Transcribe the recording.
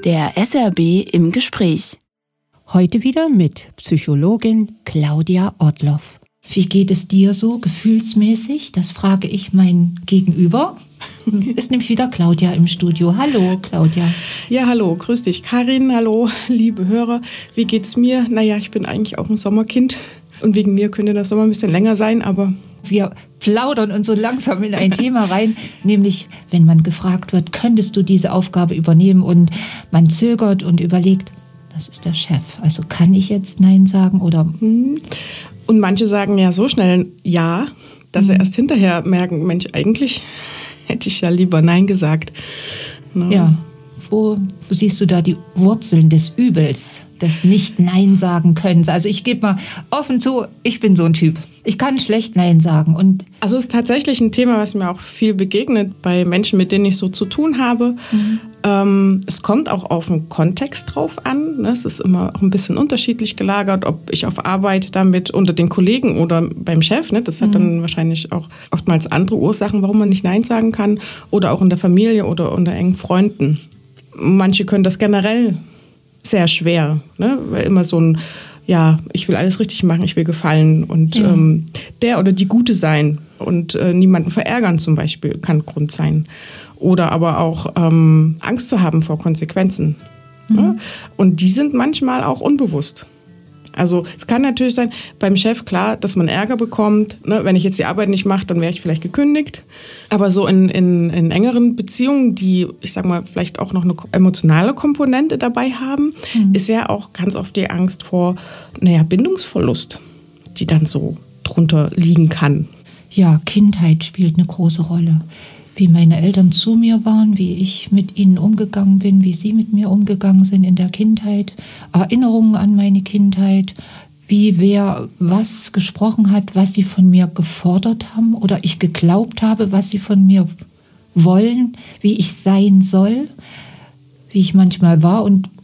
Der SRB im Gespräch. Heute wieder mit Psychologin Claudia Ortloff. Wie geht es dir so gefühlsmäßig? Das frage ich mein Gegenüber. Ist nämlich wieder Claudia im Studio. Hallo Claudia. Ja, hallo, grüß dich Karin, hallo liebe Hörer. Wie geht's mir? Naja, ich bin eigentlich auch ein Sommerkind und wegen mir könnte das Sommer ein bisschen länger sein, aber... Wir plaudern uns so langsam in ein Thema rein, nämlich wenn man gefragt wird, könntest du diese Aufgabe übernehmen und man zögert und überlegt, das ist der Chef, also kann ich jetzt Nein sagen oder... Und manche sagen ja so schnell Ja, dass sie erst hinterher merken, Mensch, eigentlich hätte ich ja lieber Nein gesagt. No. Ja, wo siehst du da die Wurzeln des Übels, des Nicht-Nein sagen Könnens? Also ich gebe mal offen zu, ich bin so ein Typ. Ich kann schlecht Nein sagen. Also es ist tatsächlich ein Thema, was mir auch viel begegnet bei Menschen, mit denen ich so zu tun habe. Es kommt auch auf den Kontext drauf an. Es ist immer auch ein bisschen unterschiedlich gelagert, ob ich auf Arbeit damit unter den Kollegen oder beim Chef. Das hat dann wahrscheinlich auch oftmals andere Ursachen, warum man nicht Nein sagen kann. Oder auch in der Familie oder unter engen Freunden. Manche können das generell sehr schwer, weil immer so ein, ja, ich will alles richtig machen, ich will gefallen und der oder die Gute sein und niemanden verärgern zum Beispiel kann Grund sein. Oder aber auch Angst zu haben vor Konsequenzen. Und die sind manchmal auch unbewusst. Also es kann natürlich sein, beim Chef klar, dass man Ärger bekommt. Wenn ich jetzt die Arbeit nicht mache, dann wäre ich vielleicht gekündigt. Aber so in engeren Beziehungen, die, ich sag mal, vielleicht auch noch eine emotionale Komponente dabei haben, ist ja auch ganz oft die Angst vor, Bindungsverlust, die dann so drunter liegen kann. Ja, Kindheit spielt eine große Rolle. Wie meine Eltern zu mir waren, wie ich mit ihnen umgegangen bin, wie sie mit mir umgegangen sind in der Kindheit, Erinnerungen an meine Kindheit, wie wer was gesprochen hat, was sie von mir gefordert haben oder ich geglaubt habe, was sie von mir wollen, wie ich sein soll, wie ich manchmal war und